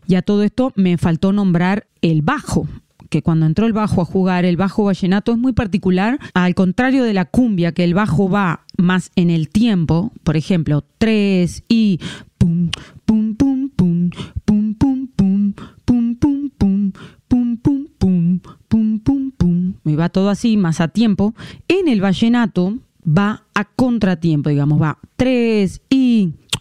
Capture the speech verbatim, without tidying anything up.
Y a todo esto me faltó nombrar el bajo, que cuando entró el bajo a jugar, el bajo vallenato es muy particular, al contrario de la cumbia, que el bajo va más en el tiempo, por ejemplo, tres y pum, pum, pum, pum, pum, pum, pum, pum, pum, pum, pum, pum, pum, pum, pum, pum, me va todo así, más a tiempo. En el vallenato va a contratiempo, digamos, va tres